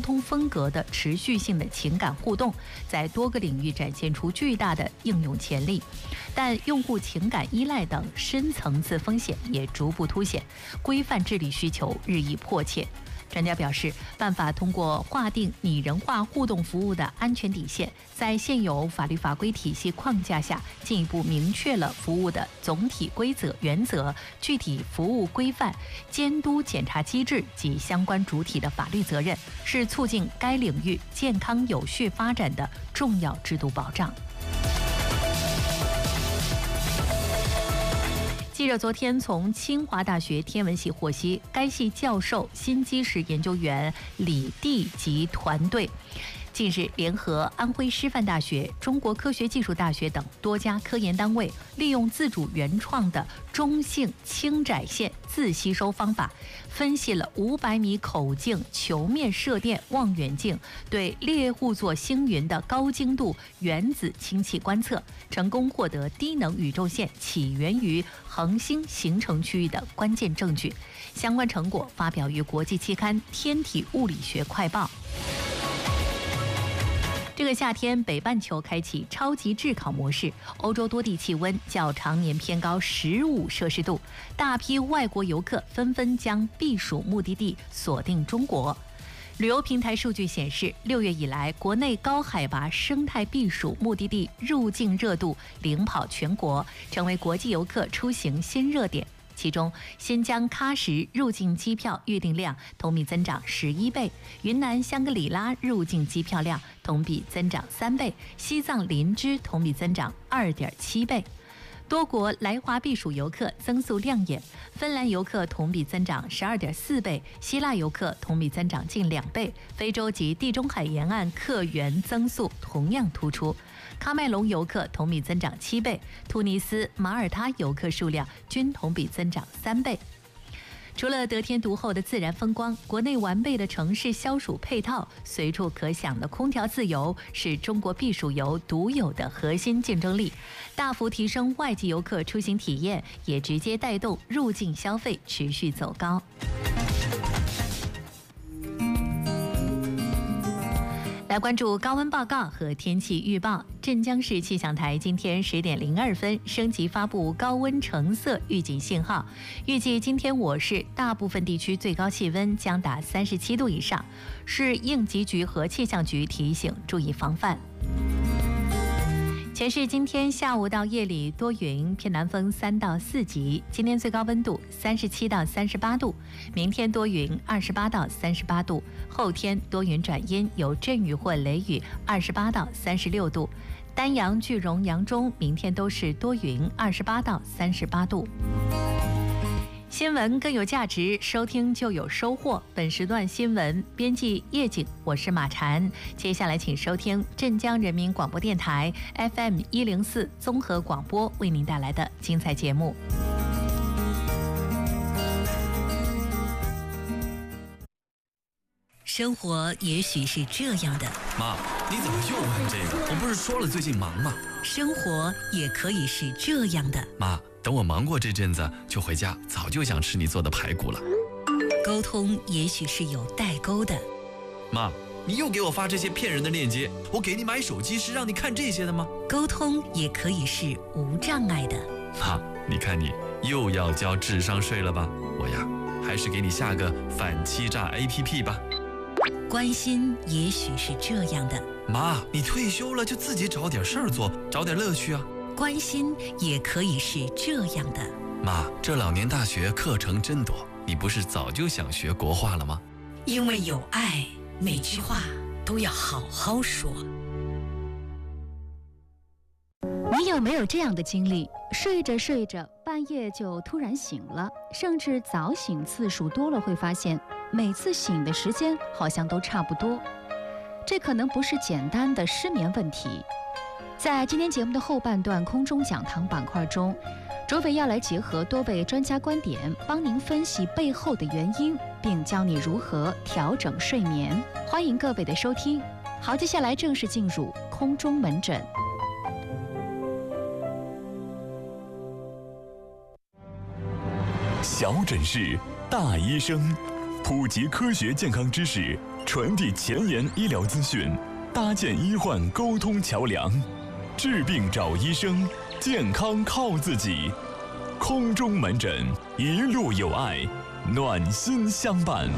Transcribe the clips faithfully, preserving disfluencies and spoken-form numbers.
通风格的持续性的情感互动，在多个领域展现出巨大的应用潜力。但用户情感依赖等深层次风险也逐步凸显，规范治理需求日益迫切。专家表示，办法通过划定拟人化互动服务的安全底线，在现有法律法规体系框架下，进一步明确了服务的总体规则原则、具体服务规范、监督检查机制及相关主体的法律责任，是促进该领域健康有序发展的重要制度保障。记者昨天从清华大学天文系获悉，该系教授辛基石研究员李地及团队近日联合安徽师范大学、中国科学技术大学等多家科研单位，利用自主原创的中性轻窄线自吸收方法，分析了五百米口径球面射电望远镜对猎户座星云的高精度原子氢气观测，成功获得低能宇宙线起源于恒星形成区域的关键证据。相关成果发表于国际期刊《天体物理学快报》。这个夏天，北半球开启超级炙烤模式，欧洲多地气温较常年偏高十五摄氏度，大批外国游客纷纷将避暑目的地锁定中国。旅游平台数据显示，六月以来，国内高海拔生态避暑目的地入境热度领跑全国，成为国际游客出行新热点。其中，新疆喀什入境机票预订量同比增长十一倍，云南香格里拉入境机票量同比增长三倍，西藏林芝同比增长二点七倍。多国来华避暑游客增速亮眼，芬兰游客同比增长十二点四倍，希腊游客同比增长近两倍，非洲及地中海沿岸客源增速同样突出。喀麦隆游客同比增长七倍，突尼斯、马耳他游客数量均同比增长三倍。除了得天独厚的自然风光，国内完备的城市消暑配套、随处可享的空调自由，是中国避暑游独有的核心竞争力，大幅提升外籍游客出行体验，也直接带动入境消费持续走高。来关注高温报告和天气预报。镇江市气象台今天十点零二分升级发布高温橙色预警信号，预计今天我市大部分地区最高气温将达三十七度以上，市应急局和气象局提醒注意防范。全市今天下午到夜里多云，偏南风三到四级，今天最高温度三十七到三十八度，明天多云二十八到三十八度，后天多云转阴，有阵雨或雷雨二十八到三十六度。丹阳、句容、扬中明天都是多云二十八到三十八度。新闻更有价值，收听就有收获。本时段新闻编辑叶景，我是马婵。接下来请收听镇江人民广播电台 F M 一零四综合广播为您带来的精彩节目。生活也许是这样的。 妈，你怎么又问这个？我不是说了最近忙吗？ 生活也可以是这样的。 妈，等我忙过这阵子就回家，早就想吃你做的排骨了。 沟通也许是有代沟的。 妈，你又给我发这些骗人的链接，我给你买手机是让你看这些的吗？ 沟通也可以是无障碍的。 妈，你看你又要交智商税了吧？我呀，还是给你下个反欺诈 A P P 吧。 关心也许是这样的。 妈，你退休了就自己找点事儿做，找点乐趣啊。 关心也可以是这样的。 妈，这老年大学课程真多，你不是早就想学国画了吗？ 因为有爱，每句话都要好好说。 你有没有这样的经历？睡着睡着，半夜就突然醒了，甚至早醒次数多了，会发现每次醒的时间好像都差不多。这可能不是简单的失眠问题。在今天节目的后半段空中讲堂板块中，卓伟要来结合多位专家观点，帮您分析背后的原因，并教你如何调整睡眠。欢迎各位的收听。好，接下来正式进入空中门诊。 小诊室，大医生，普及科学健康知识， 传递前沿医疗资讯，搭建医患沟通桥梁，治病找医生，健康靠自己。空中门诊，一路有爱，暖心相伴。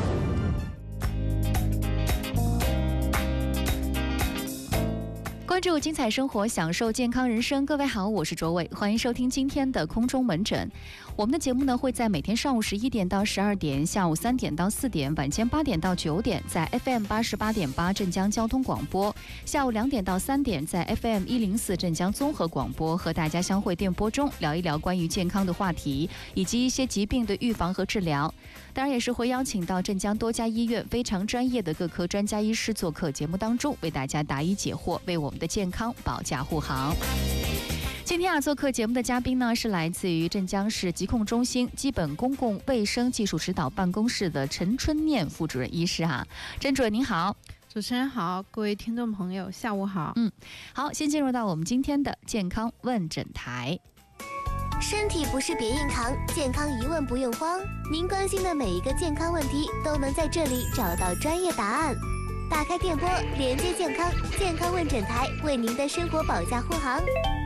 关注精彩生活，享受健康人生。各位好，我是卓伟，欢迎收听今天的空中门诊。我们的节目呢会在每天上午十一点到十二点，下午三点到四点，晚间八点到九点，在 F M 八十八点八镇江交通广播；下午两点到三点，在 F M 一零四镇江综合广播，和大家相会电波中，聊一聊关于健康的话题，以及一些疾病的预防和治疗。当然也是会邀请到镇江多家医院非常专业的各科专家医师做客节目当中，为大家答疑解惑，为我们的健康保驾护航。今天啊，做客节目的嘉宾呢是来自于镇江市疾控中心基本公共卫生技术指导办公室的陈春念副主任医师哈。陈主任您好。 主持人好，各位听众朋友下午好。 嗯，好，先进入到我们今天的健康问诊台。 身体不是别硬扛，健康疑问不用慌。您关心的每一个健康问题，都能在这里找到专业答案。打开电波，连接健康，健康问诊台为您的生活保驾护航。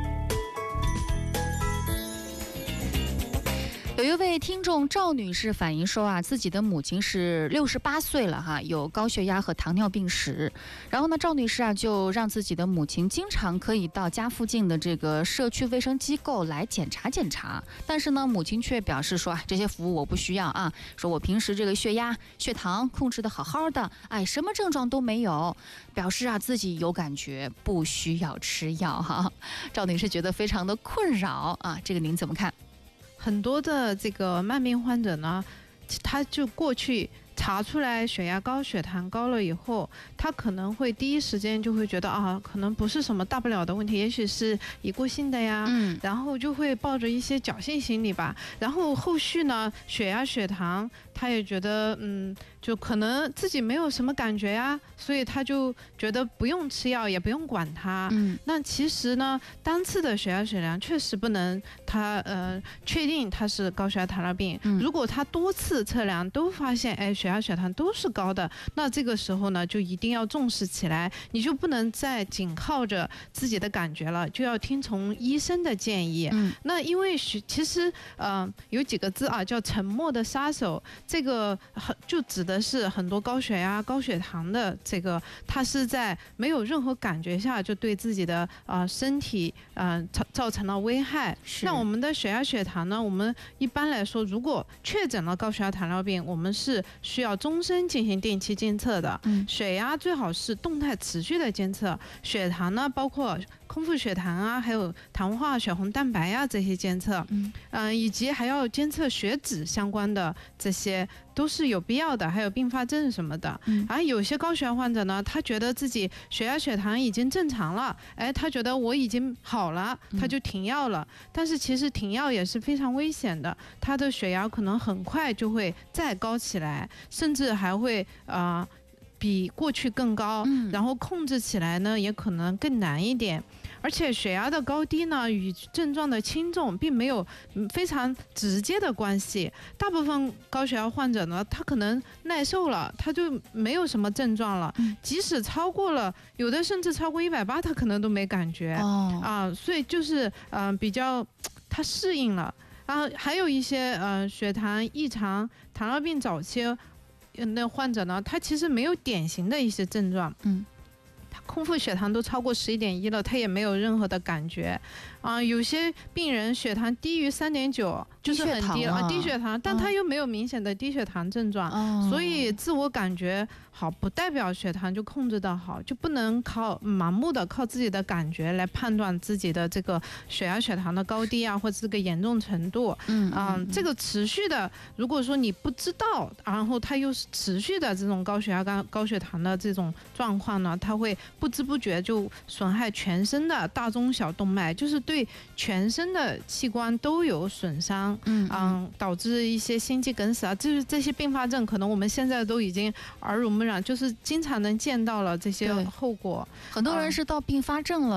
有一位听众赵女士反映说啊，自己的母亲是六十八岁了哈，有高血压和糖尿病史。然后呢，赵女士啊就让自己的母亲经常可以到家附近的这个社区卫生机构来检查检查。但是呢，母亲却表示说啊，这些服务我不需要啊，说我平时这个血压、血糖控制的好好的，哎，什么症状都没有，表示啊自己有感觉，不需要吃药哈。赵女士觉得非常的困扰啊，这个您怎么看？ 很多的这个慢病患者呢，他就过去查出来血压高、血糖高了以后，他可能会第一时间就会觉得啊，可能不是什么大不了的问题，也许是一过性的呀，嗯，然后就会抱着一些侥幸心理吧。然后后续呢，血压、血糖，他也觉得嗯，就可能自己没有什么感觉呀，所以他就觉得不用吃药，也不用管它。嗯，那其实呢，单次的血压、血糖确实不能他呃确定他是高血压、糖尿病。嗯，如果他多次测量都发现，哎，血压、血糖都是高的，那这个时候呢，就一定要重视起来，你就不能再仅靠着自己的感觉了，就要听从医生的建议。嗯，那因为其实呃有几个字啊，叫沉默的杀手，这个就指的是很多高血压、高血糖的这个，他是在没有任何感觉下就对自己的呃身体呃造造成了危害。那我们的血压、血糖呢，我们一般来说，如果确诊了高血压、糖尿病，我们是需要终身进行定期监测的。嗯，血压最好是动态持续的监测，血糖呢，包括空腹血糖啊，还有糖化血红蛋白呀、啊、这些监测，嗯、呃，以及还要监测血脂相关的这些都是有必要的，还有并发症什么的。嗯，而有些高血压患者呢，他觉得自己血压、血糖已经正常了，哎，他觉得我已经好了，他就停药了。嗯、但是其实停药也是非常危险的，他的血压可能很快就会再高起来，甚至还会啊。呃比过去更高，然后控制起来呢也可能更难一点。而且血压的高低呢与症状的轻重并没有非常直接的关系。大部分高血压患者呢，他可能耐受了，他就没有什么症状了。即使超过了，有的甚至超过一百八，他可能都没感觉。哦啊，所以就是嗯、呃、比较他适应了。然后还有一些呃血糖异常、糖尿病早期。那患者呢，他其实没有典型的一些症状，嗯，他空腹血糖都超过十一点一了，他也没有任何的感觉，啊、呃，有些病人血糖低于三点九，就是很低了，低血糖，但他又没有明显的低血糖症状，哦、所以自我感觉好不代表血糖就控制得好，就不能靠盲目的靠自己的感觉来判断自己的这个血压、血糖的高低啊，或者这个严重程度。嗯啊、呃，这个持续的，如果说你不知道，然后它又是持续的这种高血压、高高血糖的这种状况呢，它会不知不觉就损害全身的大中小动脉，就是对全身的器官都有损伤。嗯嗯，导致一些心肌梗死啊，就是这些并发症，可能我们现在都已经耳濡目染，就是经常能见到了这些后果。 很多人是到并发症了。嗯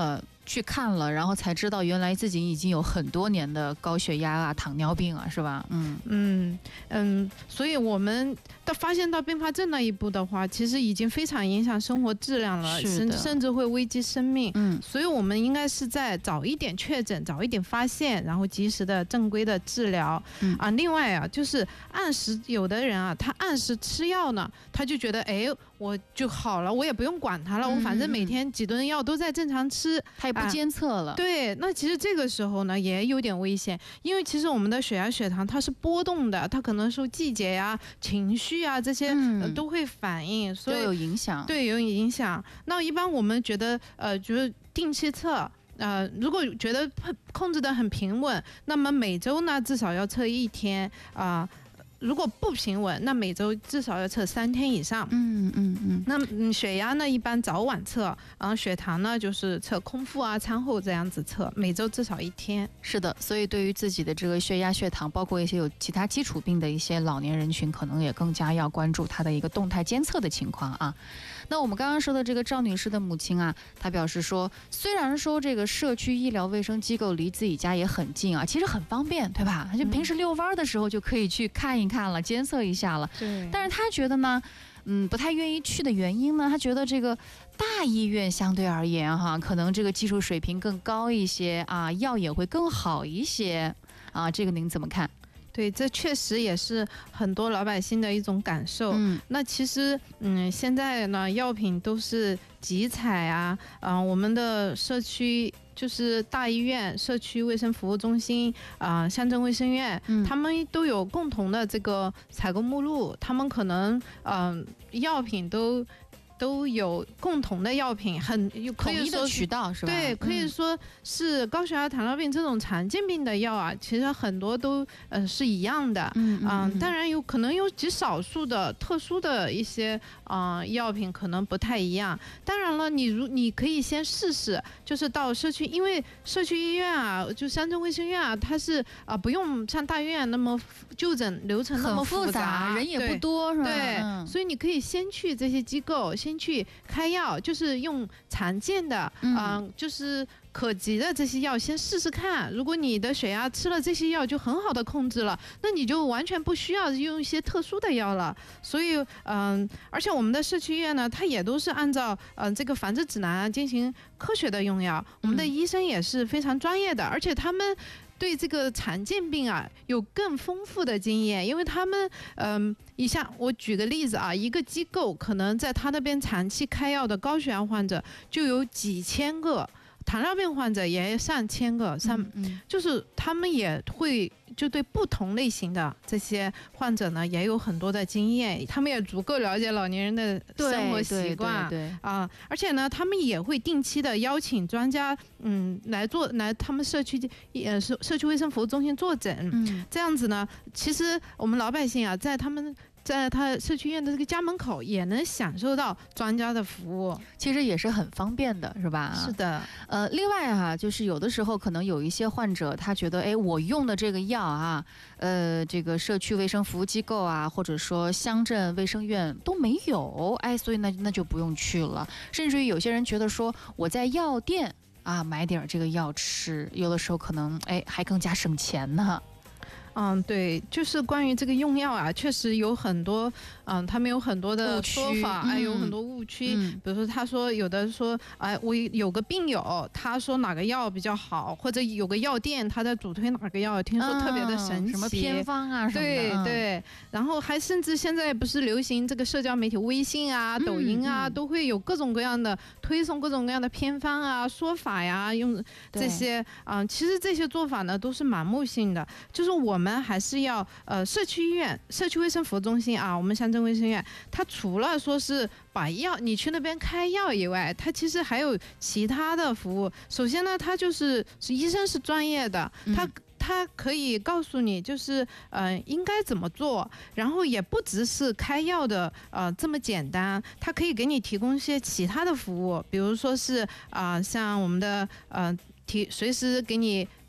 去看了，然后才知道原来自己已经有很多年的高血压啊、糖尿病啊，是吧？嗯嗯嗯，所以我们到发现到并发症那一步的话，其实已经非常影响生活质量了，甚甚至会危及生命。 嗯， 所以我们应该是在早一点确诊、早一点发现，然后及时的正规的治疗。嗯啊，另外啊，就是按时有的人啊，他按时吃药呢，他就觉得哎，我就好了，我也不用管它了，嗯、我反正每天几顿药都在正常吃， 他也不监测了。 啊、对，那其实这个时候呢，也有点危险，因为其实我们的血压、血糖它是波动的，它可能受季节呀、情绪啊这些、嗯呃、都会反应，所以都有影响。 对，有影响。那一般我们觉得，呃，就是定期测。呃，如果觉得控制得很平稳，那么每周呢至少要测一天啊。呃如果不平稳，那每周至少要测三天以上。 嗯嗯嗯。 那嗯，血压呢一般早晚测，然后血糖呢就是测空腹啊、餐后这样子测，每周至少一天。 是的，所以对于自己的这个血压、血糖，包括一些有其他基础病的一些老年人群，可能也更加要关注它的一个动态监测的情况啊。那我们刚刚说的这个赵女士的母亲啊，她表示说，虽然说这个社区医疗卫生机构离自己家也很近啊，其实很方便，对吧？就平时遛弯的时候就可以去看一看了，监测一下了。 对。 但是她觉得呢，嗯，不太愿意去的原因呢，她觉得这个大医院相对而言哈，可能这个技术水平更高一些啊，药也会更好一些啊，这个您怎么看？ 对，这确实也是很多老百姓的一种感受。嗯，那其实，嗯，现在呢，药品都是集采啊，嗯、呃，我们的社区就是大医院、社区卫生服务中心啊、呃、乡镇卫生院，嗯，他们都有共同的这个采购目录，他们可能，嗯、呃，药品都。都有共同的药品，很统一的渠道是吧？ 对，可以说是高血压、糖尿病这种常见病的药啊，其实很多都呃是一样的。嗯嗯、呃。当然有可能有极少数的特殊的一些啊、呃、药品可能不太一样。当然了，你如你可以先试试，就是到社区，因为社区医院啊，就乡镇卫生院啊，它是啊、呃、不用像大医院那么就诊流程那么复杂， 人也不多，是吧？ 对，嗯、所以你可以先去这些机构。先去开药，就是用常见的，嗯、呃，就是可及的这些药先试试看。如果你的血压吃了这些药就很好的控制了，那你就完全不需要用一些特殊的药了。所以，嗯、呃，而且我们的社区医院呢，它也都是按照呃这个防治指南进行科学的用药。我们的医生也是非常专业的，而且他们对这个常见病啊有更丰富的经验，因为他们，嗯、呃，以下我举个例子啊，一个机构可能在他那边长期开药的高血压患者就有几千个，糖尿病患者也上千个，上、嗯嗯、就是他们也会就对不同类型的这些患者呢也有很多的经验，他们也足够了解老年人的生活习惯啊、呃，而且呢，他们也会定期的邀请专家，嗯，来做来他们社区呃社社区卫生服务中心坐诊，嗯，这样子呢，其实我们老百姓啊，在他们。在他社区医院的这个家门口也能享受到专家的服务， 其实也是很方便的，是吧？ 是的。 呃，另外哈、啊，就是有的时候可能有一些患者，他觉得，哎，我用的这个药啊，呃，这个社区卫生服务机构啊，或者说乡镇卫生院都没有，哎，所以呢，那就不用去了。甚至于有些人觉得说，我在药店啊买点这个药吃，有的时候可能哎还更加省钱呢。 嗯，对，就是关于这个用药啊，确实有很多，嗯，他们有很多的说法，哎、嗯，有很多误区。嗯、比如说，他说有的说，哎，我有个病友，他说哪个药比较好，或者有个药店他在主推哪个药，听说特别的神奇， 嗯、什么偏方啊什么的。 对对，然后还甚至现在不是流行这个社交媒体，微信啊、抖音啊，嗯、都会有各种各样的推送各种各样的偏方啊、说法呀，用这些，嗯，其实这些做法呢都是盲目性的，就是我们。我们还是要呃，社区医院、社区卫生服务中心啊，我们乡镇卫生院，它除了说是把药你去那边开药以外，它其实还有其他的服务。首先呢，它就是医生是专业的，他、嗯。他可以告诉你，就是呃应该怎么做，然后也不只是开药的呃这么简单，他可以给你提供一些其他的服务，比如说是啊、呃、像我们的呃提随时给你。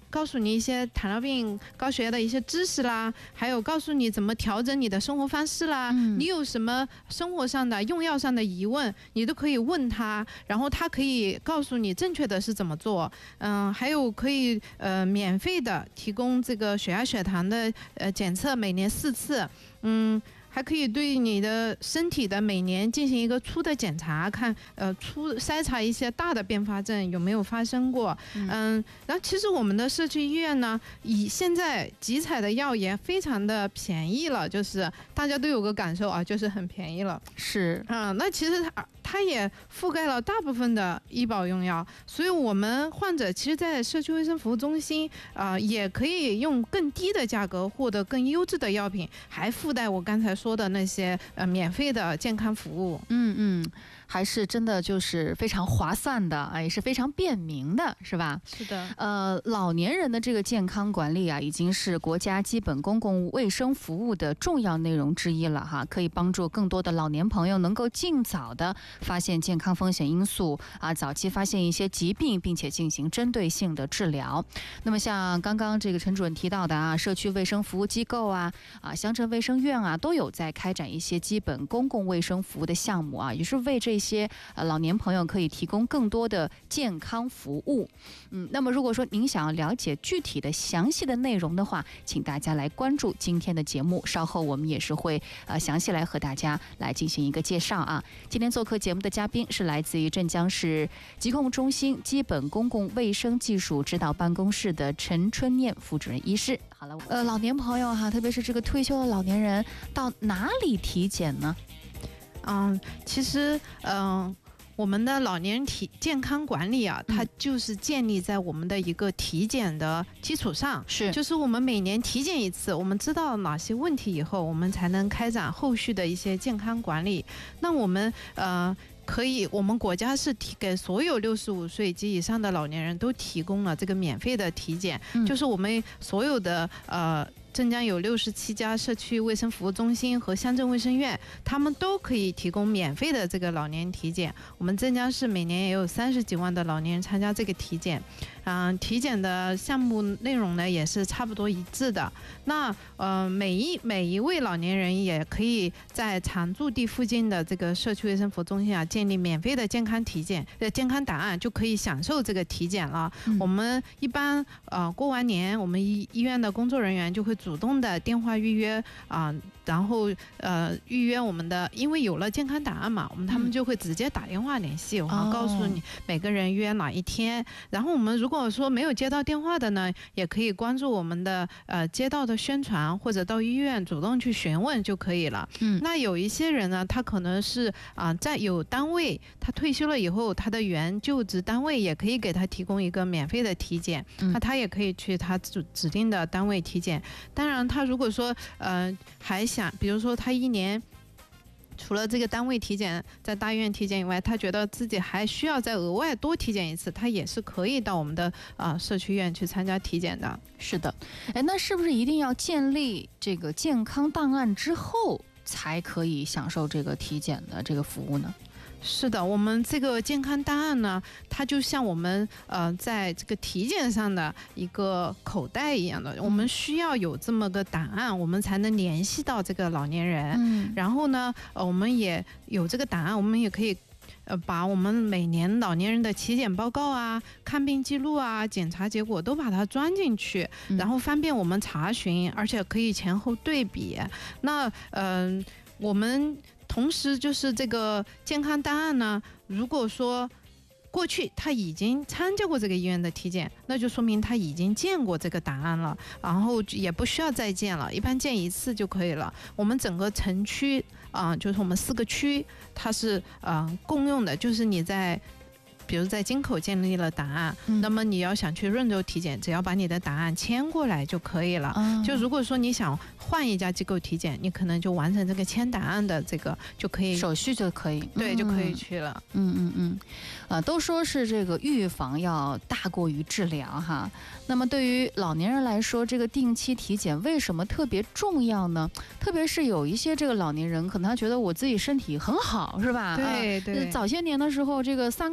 告诉你一些糖尿病、高血压的一些知识啦，还有告诉你怎么调整你的生活方式啦。嗯、你有什么生活上的、用药上的疑问，你都可以问他，然后他可以告诉你正确的是怎么做。嗯、呃，还有可以呃免费的提供这个血压、血糖的呃检测，每年四次。嗯。还可以对你的身体的每年进行一个初的检查，看呃初筛查一些大的并发症有没有发生过。嗯，嗯然后其实我们的社区医院呢，以现在集采的药也非常的便宜了，就是大家都有个感受啊，就是很便宜了。 是， 嗯，那其实它它也覆盖了大部分的医保用药，所以我们患者其实，在社区卫生服务中心啊、呃，也可以用更低的价格获得更优质的药品，还附带我刚才说的那些呃免费的健康服务。 嗯嗯，还是真的就是非常划算的，也是非常便民的，是吧？ 是的。 呃，老年人的这个健康管理啊，已经是国家基本公共卫生服务的重要内容之一了哈，可以帮助更多的老年朋友能够尽早的发现健康风险因素啊，早期发现一些疾病，并且进行针对性的治疗。那么像刚刚这个陈主任提到的啊，社区卫生服务机构啊、啊乡镇卫生院啊，都有在开展一些基本公共卫生服务的项目啊，也是为这些呃老年朋友可以提供更多的健康服务。嗯，那么如果说您想要了解具体的详细的内容的话，请大家来关注今天的节目，稍后我们也是会呃详细来和大家来进行一个介绍啊。今天做客节目的嘉宾是来自于镇江市疾控中心基本公共卫生技术指导办公室的陈春念副主任医师。好了，呃，老年朋友哈，特别是这个退休的老年人，到哪里体检呢？ 嗯，其实嗯。我们的老年人体健康管理啊，它就是建立在我们的一个体检的基础上， 是， 就是我们每年体检一次，我们知道哪些问题以后，我们才能开展后续的一些健康管理。那我们呃。可以，我们国家是提给所有六十五岁及以上的老年人都提供了这个免费的体检，嗯、就是我们所有的呃。镇江有六十七家社区卫生服务中心和乡镇卫生院，他们都可以提供免费的这个老年体检。我们镇江市每年也有三十几万的老年人参加这个体检，嗯、呃，体检的项目内容呢也是差不多一致的。那呃，每一每一位老年人也可以在常住地附近的这个社区卫生服务中心啊，建立免费的健康体检呃健康档案，就可以享受这个体检了。嗯、我们一般呃过完年，我们医医院的工作人员就会主动的电话预约啊、呃，然后呃预约我们的，因为有了健康档案嘛，我们他们就会直接打电话联系，我们告诉你每个人约哪一天。然后我们如果说没有接到电话的呢，也可以关注我们的呃街道的宣传，或者到医院主动去询问就可以了。嗯，那有一些人呢，他可能是啊、呃、在有单位，他退休了以后，他的原就职单位也可以给他提供一个免费的体检，嗯、那他也可以去他指指定的单位体检。当然，他如果说呃还想，比如说他一年除了这个单位体检，在大医院体检以外，他觉得自己还需要再额外多体检一次，他也是可以到我们的啊、呃、社区医院去参加体检的。 是的，哎，那是不是一定要建立这个健康档案之后才可以享受这个体检的这个服务呢？ 是的，我们这个健康档案呢，它就像我们呃在这个体检上的一个口袋一样的，嗯、我们需要有这么个档案，我们才能联系到这个老年人。嗯、然后呢，呃，我们也有这个档案，我们也可以。呃，把我们每年老年人的体检报告啊、看病记录啊、检查结果都把它装进去，嗯、然后方便我们查询，而且可以前后对比。那嗯、呃，我们同时就是这个健康档案呢，如果说过去他已经参加过这个医院的体检，那就说明他已经见过这个档案了，然后也不需要再见了，一般见一次就可以了。我们整个城区啊、呃，就是我们四个区，它是呃共用的，就是你在。比如在京口建立了档案，嗯、那么你要想去润州体检，只要把你的档案迁过来就可以了。嗯、就如果说你想换一家机构体检，你可能就完成这个迁档案的这个就可以手续就可以， 对，嗯、就可以去了。 嗯嗯嗯，呃，都说是这个预防要大过于治疗哈。那么对于老年人来说，这个定期体检为什么特别重要呢？特别是有一些这个老年人，可能他觉得我自己身体很好，是吧？ 对对。 早些年的时候，这个三高什么都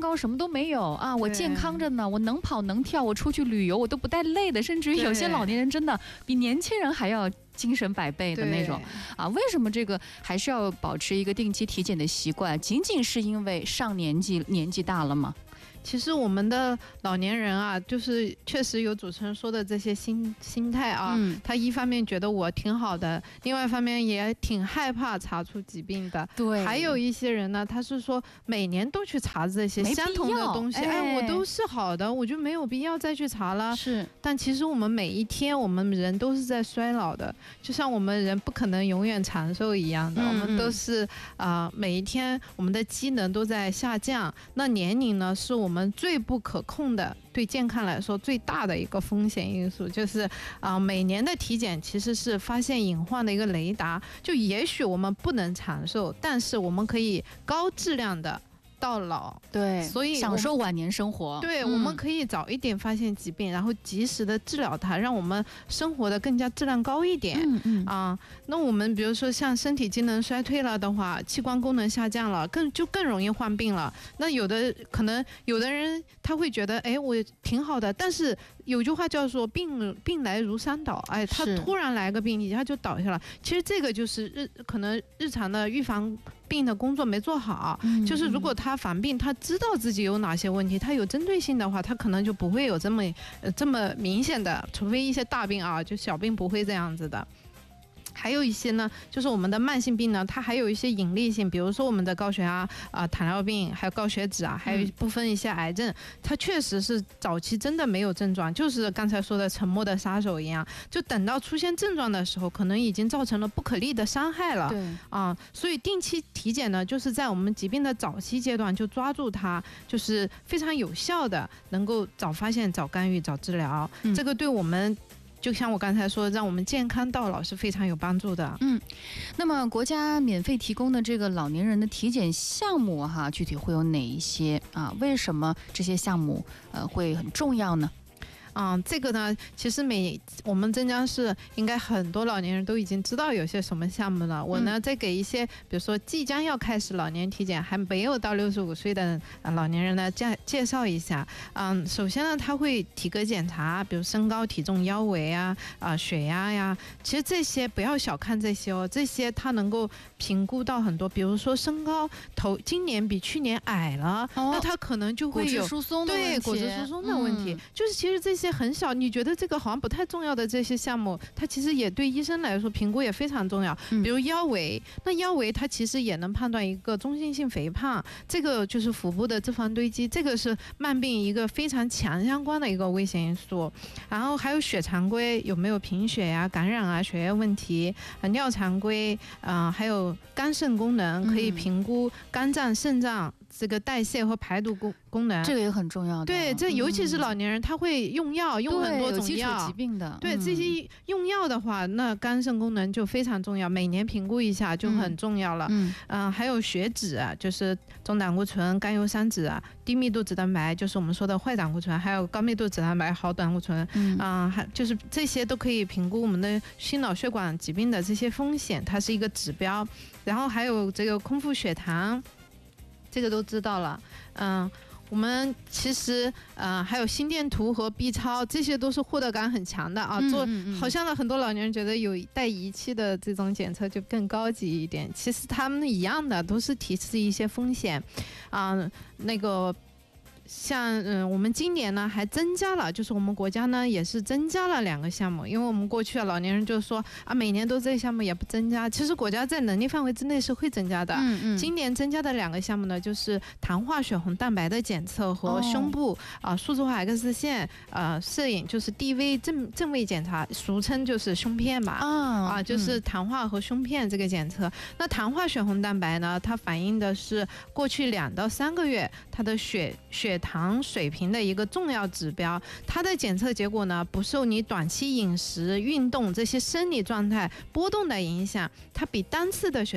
都没有啊，我健康着呢，我能跑能跳，我出去旅游我都不带累的，甚至于有些老年人真的比年轻人还要精神百倍的那种啊。为什么这个还是要保持一个定期体检的习惯？仅仅是因为上年纪年纪大了吗？ 其实我们的老年人啊，就是确实有主持人说的这些心心态啊，嗯、他一方面觉得我挺好的，另外一方面也挺害怕查出疾病的。 对， 还有一些人呢，他是说每年都去查这些相同的东西，哎，哎，我都是好的，我就没有必要再去查了。 是， 但其实我们每一天，我们人都是在衰老的，就像我们人不可能永远长寿一样的，嗯、我们都是啊、呃，每一天我们的机能都在下降。那年龄呢，是我们我们最不可控的，对健康来说最大的一个风险因素，就是啊、呃，每年的体检其实是发现隐患的一个雷达。就也许我们不能长寿，但是我们可以高质量的到老， 对， 所以享受晚年生活。 对、嗯，我们可以早一点发现疾病，然后及时的治疗它，让我们生活的更加质量高一点。嗯嗯啊，那我们比如说像身体机能衰退了的话，器官功能下降了，更就更容易患病了。那有的可能有的人他会觉得，哎，我挺好的，但是有句话叫做病病来如山倒，哎，他突然来个病，一下就倒下了。其实这个就是日可能日常的预防病的工作没做好，嗯、就是如果他防病，他知道自己有哪些问题，他有针对性的话，他可能就不会有这么呃这么明显的，除非一些大病啊，就小病不会这样子的。还有一些呢，就是我们的慢性病呢，它还有一些隐匿性，比如说我们的高血压啊、呃、糖尿病，还有高血脂啊，还有一部分一些癌症，它确实是早期真的没有症状，就是刚才说的沉默的杀手一样，就等到出现症状的时候，可能已经造成了不可逆的伤害了。 对啊，所以定期体检呢，就是在我们疾病的早期阶段就抓住它，就是非常有效的，能够早发现、早干预、早治疗。嗯、这个对我们。就像我刚才说，让我们健康到老是非常有帮助的。 嗯，那么国家免费提供的这个老年人的体检项目哈，具体会有哪一些啊？为什么这些项目呃会很重要呢？ 嗯，这个呢，其实每我们镇江市应该很多老年人都已经知道有些什么项目了。我呢，再给一些，比如说即将要开始老年体检，还没有到六十五岁的老年人呢，介介绍一下。嗯，首先呢，他会体格检查，比如身高、体重、腰围啊，啊、呃、血压呀。其实这些不要小看这些哦，这些它能够评估到很多，比如说身高头今年比去年矮了，哦、那他可能就会有骨质疏松的问题， 对骨质疏松的问题，嗯、就是其实这些。很小，你觉得这个好像不太重要的这些项目，它其实也对医生来说评估也非常重要。比如腰围，那腰围它其实也能判断一个中性性肥胖，这个就是腹部的脂肪堆积，这个是慢病一个非常强相关的一个危险因素。然后还有血常规有没有贫血呀、啊、感染啊、血液问题，呃、尿常规，嗯、呃，还有肝肾功能可以评估肝脏、肾脏。这个代谢和排毒功功能， 这个也很重要的。 对，这尤其是老年人，他会用药，用很多种药， 有基础疾病的。 对，这些用药的话，那肝肾功能就非常重要，每年评估一下就很重要了。嗯，嗯、呃，还有血脂啊，就是中胆固醇、甘油三酯啊，低密度脂蛋白就是我们说的坏胆固醇，还有高密度脂蛋白、好胆固醇。嗯，啊、呃，还就是这些都可以评估我们的心脑血管疾病的这些风险，它是一个指标。然后还有这个空腹血糖。这个都知道了，嗯，我们其实呃还有心电图和 B 超，这些都是获得感很强的啊。做好像呢，很多老年人觉得有带仪器的这种检测就更高级一点，其实他们一样的，都是提示一些风险，啊、呃，那个。像嗯，我们今年呢还增加了，就是我们国家呢也是增加了两个项目，因为我们过去的老年人就说啊，每年都这个项目也不增加，其实国家在能力范围之内是会增加的。嗯嗯。今年增加的两个项目呢，就是糖化血红蛋白的检测和胸部啊、哦呃、数字化 X 线呃摄影，就是 D V 正正位检查，俗称就是胸片吧。啊、哦、啊，就是糖化和胸片这个检测。嗯、那糖化血红蛋白呢，它反映的是过去两到三个月它的血血血糖水平的一个重要指标，它的检测结果呢，不受你短期饮食、运动这些生理状态波动的影响，它比单次的血